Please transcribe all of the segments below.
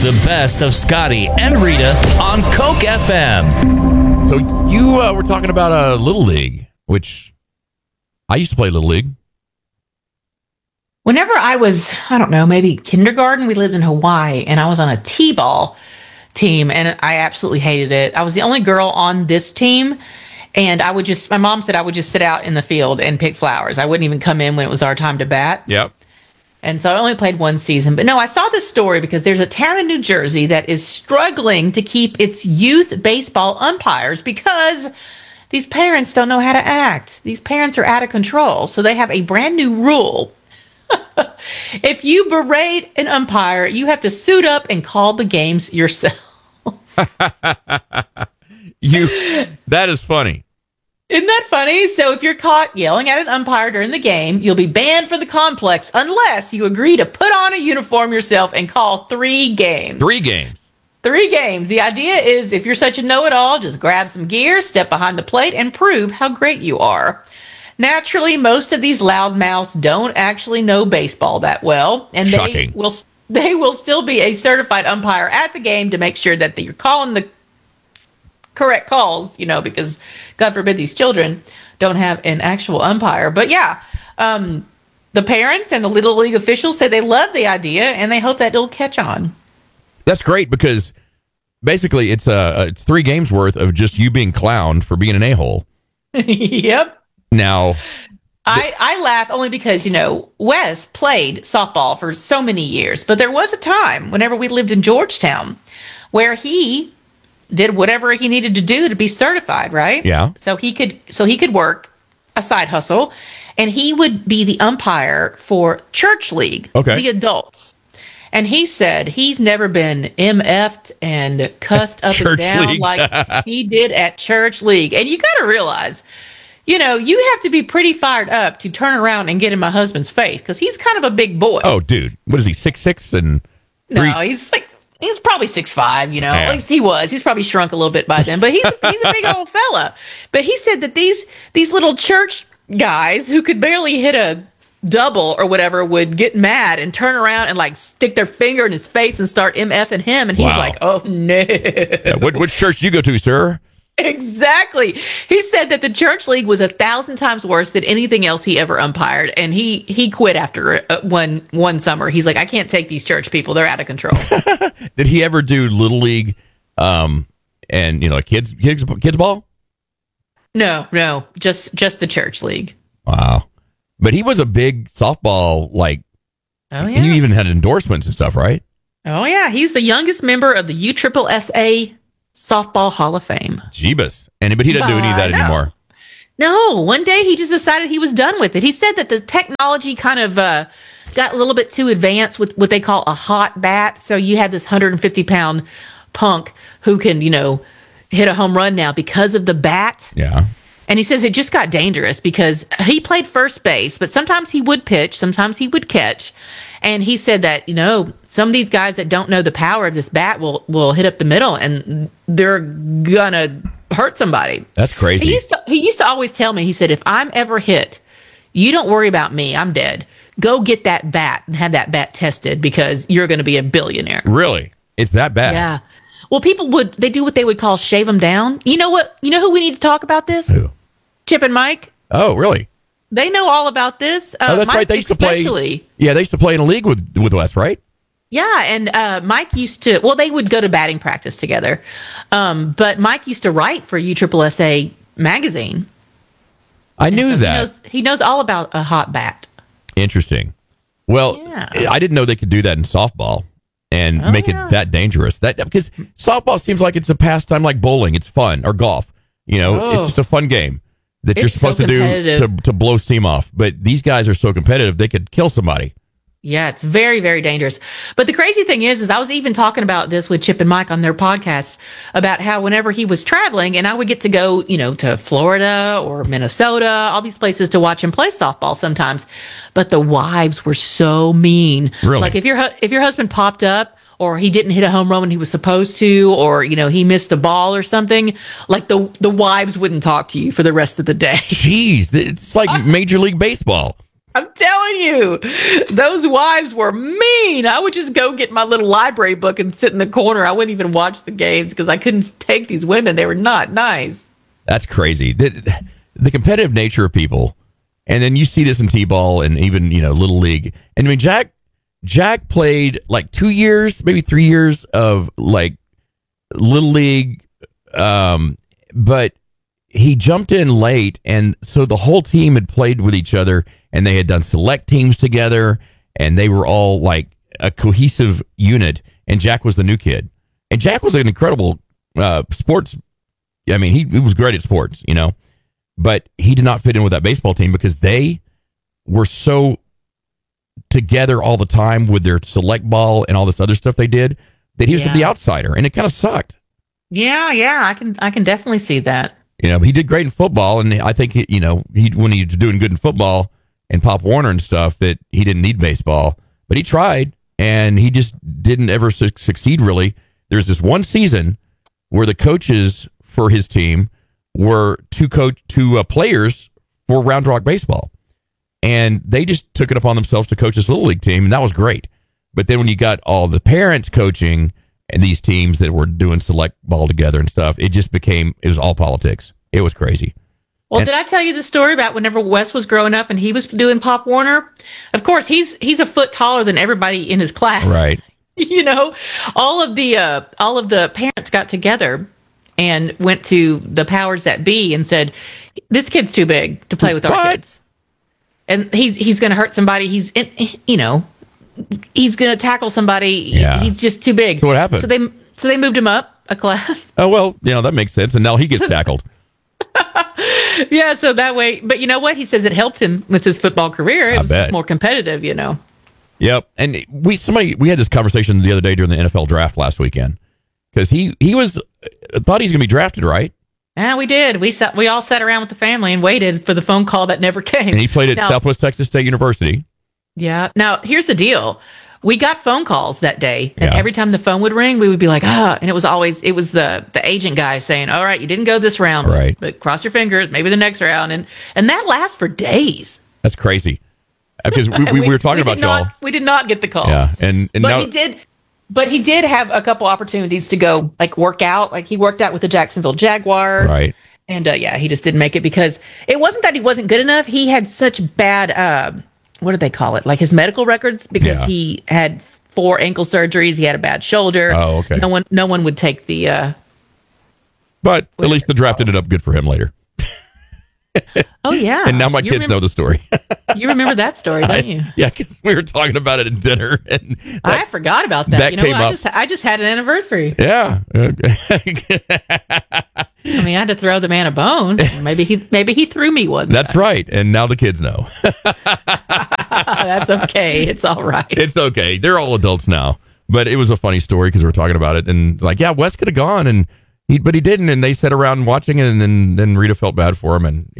the best of Scotty and Rita on Coke FM. So you were talking about Little League, which I used to play Little League. Whenever I was, I don't know, maybe kindergarten, we lived in Hawaii, and I was on a t-ball team, and I absolutely hated it. I was the only girl on this team, and my mom said I would just sit out in the field and pick flowers. I wouldn't even come in when it was our time to bat. Yep. And so I only played one season. But no, I saw this story because there's a town in New Jersey that is struggling to keep its youth baseball umpires because these parents don't know how to act. These parents are out of control. So they have a brand new rule. If you berate an umpire, you have to suit up and call the games yourself. That is funny. Isn't that funny? So if you're caught yelling at an umpire during the game, you'll be banned from the complex unless you agree to put on a uniform yourself and call 3 games. 3 games. 3 games. The idea is if you're such a know-it-all, just grab some gear, step behind the plate, and prove how great you are. Naturally, most of these loudmouths don't actually know baseball that well, and Shocking. they will still be a certified umpire at the game to make sure that you're calling the correct calls, because God forbid these children don't have an actual umpire. But yeah, the parents and the Little League officials say they love the idea and they hope that it'll catch on. That's great because basically it's 3 games worth of just you being clowned for being an a-hole. Yep. Now, I laugh only because, Wes played softball for so many years, but there was a time whenever we lived in Georgetown where he did whatever he needed to do to be certified, right? Yeah. So he could work a side hustle, and he would be the umpire for church league, the adults. And he said he's never been MF'd and cussed up and down league. like he did at church league. And you got to realize, you have to be pretty fired up to turn around and get in my husband's face because he's kind of a big boy. Oh, dude. What is he, 6'6" and 3? No, he's probably 6'5", Yeah. At least he was. He's probably shrunk a little bit by then, but he's a big old fella. But he said that these little church guys who could barely hit a double or whatever would get mad and turn around and stick their finger in his face and start MFing him. And he's Wow. like, oh no. Which church do you go to, sir? Exactly. He said that the church league was 1,000 times worse than anything else he ever umpired, and he quit after one summer. He's like, I can't take these church people; they're out of control. Did he ever do Little League, and kids ball? No, just the church league. Wow, but he was a big softball. Oh yeah, he even had endorsements and stuff, right? Oh yeah, he's the youngest member of the USSSA Softball Hall of Fame. Jeebus. But he doesn't do any of that anymore. No, one day he just decided he was done with it. He said that the technology kind of got a little bit too advanced with what they call a hot bat. So you have this 150-pound punk who can, hit a home run now because of the bat. Yeah. And he says it just got dangerous because he played first base, but sometimes he would pitch, sometimes he would catch. And he said that, some of these guys that don't know the power of this bat will hit up the middle and they're gonna hurt somebody. That's crazy. He used to always tell me, he said, if I'm ever hit, you don't worry about me. I'm dead. Go get that bat and have that bat tested because you're going to be a billionaire. Really? It's that bad? Yeah. Well, they do what they would call shave them down. You know what? You know who we need to talk about this? Who? Chip and Mike. Oh, really? They know all about this. Oh, that's Mike right. They used to play. Yeah, they used to play in a league with Wes, right? Yeah, and Mike used to. Well, they would go to batting practice together, but Mike used to write for USSSA magazine. I knew that. He knows all about a hot bat. Interesting. Well, Yeah. I didn't know they could do that in softball and make it that dangerous. Because softball seems like it's a pastime like bowling. It's fun, or golf. It's just a fun game that you're It's so supposed to do to blow steam off. But these guys are so competitive, they could kill somebody. Yeah, it's very, very dangerous. But the crazy thing is I was even talking about this with Chip and Mike on their podcast about how whenever he was traveling and I would get to go, to Florida or Minnesota, all these places to watch him play softball sometimes. But the wives were so mean. Really? Like if your husband popped up or he didn't hit a home run when he was supposed to, or, he missed a ball or something, like the wives wouldn't talk to you for the rest of the day. Jeez, it's like Major League Baseball. I'm telling you, those wives were mean. I would just go get my little library book and sit in the corner. I wouldn't even watch the games because I couldn't take these women. They were not nice. That's crazy. The competitive nature of people, and then you see this in T-ball and even Little League. And I mean, Jack played like 2 years, maybe 3 years of like Little League, but he jumped in late, and so the whole team had played with each other, and they had done select teams together, and they were all like a cohesive unit. And Jack was the new kid, and Jack was an incredible sports. I mean, he was great at sports, but he did not fit in with that baseball team because they were so together all the time with their select ball and all this other stuff they did that he was the outsider, and it kind of sucked. Yeah, I can definitely see that. He did great in football, and I think he when he was doing good in football and Pop Warner and stuff, that he didn't need baseball, but he tried, and he just didn't ever succeed really. There's this one season where the coaches for his team were two players for Round Rock Baseball, and they just took it upon themselves to coach this Little League team, and that was great. But then when you got all the parents coaching and these teams that were doing select ball together and stuff, it was all politics. It was crazy. Well, did I tell you the story about whenever Wes was growing up and he was doing Pop Warner? Of course, he's a foot taller than everybody in his class. Right. All of the parents got together and went to the powers that be and said, "This kid's too big to play with our kids, and he's going to hurt somebody. He's going to tackle somebody. Yeah. He's just too big." So what happened? So they moved him up a class. Oh, well, that makes sense. And now he gets tackled. Yeah, so that way. But you know what? He says it helped him with his football career. It was just more competitive, Yep. And we had this conversation the other day during the NFL draft last weekend, because he thought he's going to be drafted, right? Yeah, we did. We all sat around with the family and waited for the phone call that never came. And he played at Southwest Texas State University. Yeah. Now, here's the deal. We got phone calls that day, and every time the phone would ring, we would be like, and it was the agent guy saying, "All right, you didn't go this round, right, but cross your fingers, maybe the next round," and that lasts for days. That's crazy, because we were talking about y'all. We did not get the call. Yeah, and but now, he did have a couple opportunities to go work out. Like he worked out with the Jacksonville Jaguars, right? And he just didn't make it because it wasn't that he wasn't good enough. He had such bad. What do they call it? Like his medical records, because he had 4 ankle surgeries. He had a bad shoulder. Oh, okay. No one would take the. But at least the draft ended up good for him later. Oh yeah. And now my kids know the story. You remember that story, don't you? Yeah, because we were talking about it at dinner, and I forgot about that. That came up. I just had an anniversary. Yeah. I mean, I had to throw the man a bone. Maybe he threw me one. That's right. And now the kids know. That's okay. It's all right. It's okay. They're all adults now. But it was a funny story because we were talking about it, and Wes could have gone, but he didn't, and they sat around watching it, and then Rita felt bad for him, and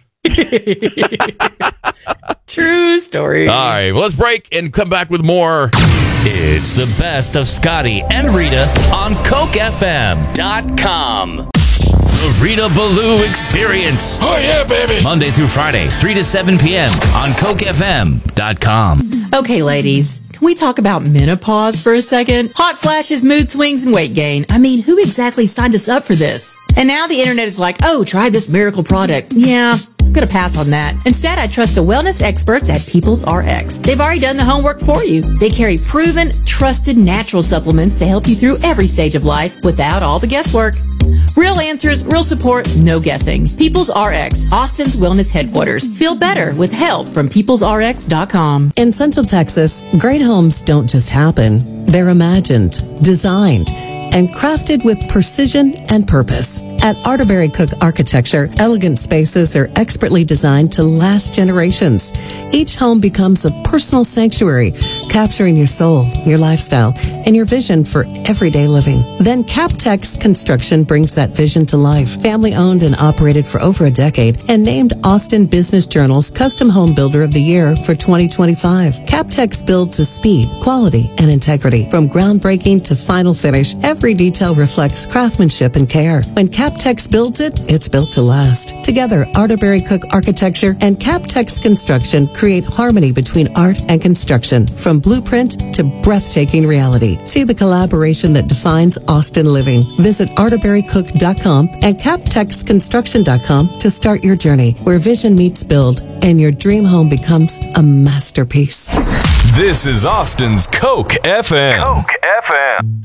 True story. All right, well, let's break and come back with more. It's the best of Scotty and Rita on CokeFM.com. The Rita Ballou Experience. Oh, yeah, baby. Monday through Friday, 3 to 7 p.m. on CokeFM.com. Okay, ladies, can we talk about menopause for a second? Hot flashes, mood swings, and weight gain. I mean, who exactly signed us up for this? And now the internet is like, oh, try this miracle product. Yeah, I'm gonna pass on that. Instead, I trust the wellness experts at People's RX. They've already done the homework for you. They carry proven, trusted natural supplements to help you through every stage of life without all the guesswork. Real answers, real support, no guessing. People's RX, Austin's wellness headquarters. Feel better with help from peoplesrx.com. In Central Texas, great homes don't just happen. They're imagined, designed, and crafted with precision and purpose. At Arterberry Cook Architecture, elegant spaces are expertly designed to last generations. Each home becomes a personal sanctuary, capturing your soul, your lifestyle, and your vision for everyday living. Then CapTex Construction brings that vision to life. Family owned and operated for over a decade and named Austin Business Journal's Custom Home Builder of the Year for 2025. CapTex builds with speed, quality, and integrity. From groundbreaking to final finish, every detail reflects craftsmanship and care. When CapTex CapTex builds it, it's built to last. Together, Arterbury Cook Architecture and CapTex Construction create harmony between art and construction, from blueprint to breathtaking reality. See the collaboration that defines Austin living. Visit arterburycook.com and captexconstruction.com to start your journey, where vision meets build and your dream home becomes a masterpiece. This is Austin's Coke FM. Coke FM.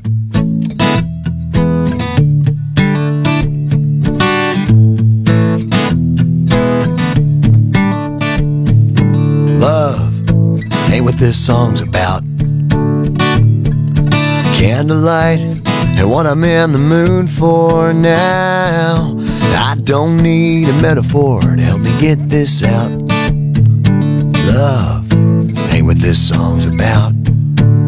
Love ain't what this song's about. Candlelight and what I'm in the mood for now. I don't need a metaphor to help me get this out. Love ain't what this song's about.